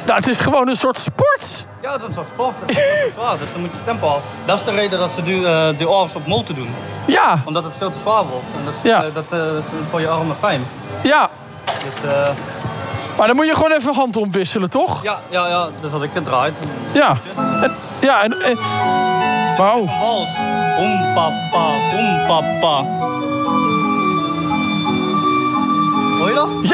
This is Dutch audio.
Nou, het is gewoon een soort sport. Ja, het is een soort sport. Het is heel zwaar, dus dan moet je tempo af. Dat is de reden dat ze de oors op motor doen. Ja. Omdat het veel te zwaar wordt. En dat is voor je armen fijn. Ja. Dus, maar dan moet je gewoon even hand omwisselen, toch? Ja. Dus als ik het draai. Ja. En wauw. Een wals. Om papa. Hoor je dat?